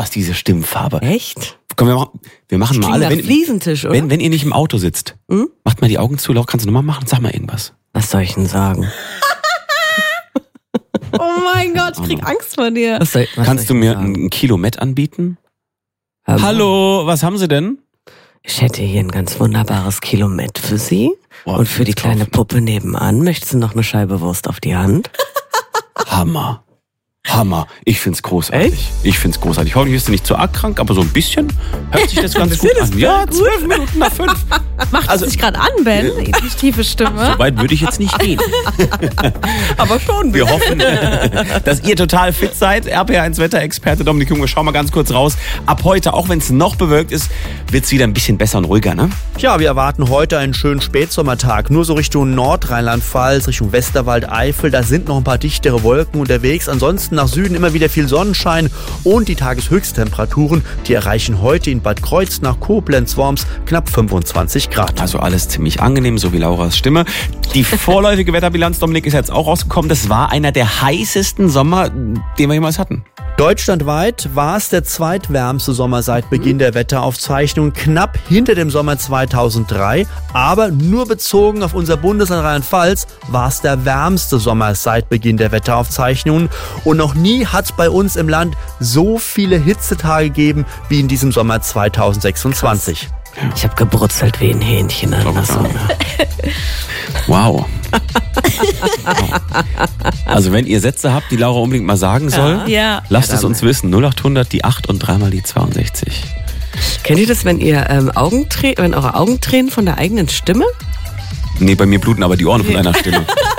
Was diese Stimmfarbe. Echt? Komm, wir machen mal alle. Fliesentisch, oder? Wenn ihr nicht im Auto sitzt, macht mal die Augen zu. Laura, kannst du nochmal machen? Sag mal irgendwas. Was soll ich denn sagen? Oh mein Gott, ich krieg Angst vor dir. Kannst du mir ein Kilo Met anbieten? Hallo, was haben Sie denn? Ich hätte hier ein ganz wunderbares Kilo Met für Sie. Und für die kleine Puppe nebenan, möchtest du noch eine Scheibe Wurst auf die Hand? Hammer. Ich find's großartig. Echt? Ich find's großartig. Hoffentlich bist du nicht zu arg krank, aber so ein bisschen hört sich das ganz gut an. Ja, 12 Minuten nach 5. Macht es dich gerade an, Ben? Die tiefe Stimme. So weit würde ich jetzt nicht gehen. Aber schon. Wir hoffen, dass ihr total fit seid. RPA1 Wetterexperte Dominik Junge, schau mal ganz kurz raus. Ab heute, auch wenn es noch bewölkt ist, wird's wieder ein bisschen besser und ruhiger, ne? Ja, wir erwarten heute einen schönen Spätsommertag. Nur so Richtung Nordrheinland-Pfalz, Richtung Westerwald, Eifel, da sind noch ein paar dichtere Wolken unterwegs. Ansonsten nach Süden immer wieder viel Sonnenschein und die Tageshöchsttemperaturen, die erreichen heute in Bad Kreuznach, Koblenz, Worms knapp 25 Grad. Also alles ziemlich angenehm, so wie Lauras Stimme. Die vorläufige Wetterbilanz, Dominik, ist jetzt auch rausgekommen. Das war einer der heißesten Sommer, den wir jemals hatten. Deutschlandweit war es der zweitwärmste Sommer seit Beginn der Wetteraufzeichnung, knapp hinter dem Sommer 2003. Aber nur bezogen auf unser Bundesland Rheinland-Pfalz war es der wärmste Sommer seit Beginn der Wetteraufzeichnungen. Und noch nie hat es bei uns im Land so viele Hitzetage gegeben wie in diesem Sommer 2026. Ich habe gebrutzelt wie ein Hähnchen an der Sonne. Wow. Also wenn ihr Sätze habt, die Laura unbedingt mal sagen soll, lasst es uns wissen. 0800 die 8 und dreimal die 62. Kennt ihr das, wenn eure Augen tränen von der eigenen Stimme? Nee, bei mir bluten aber die Ohren von einer Stimme.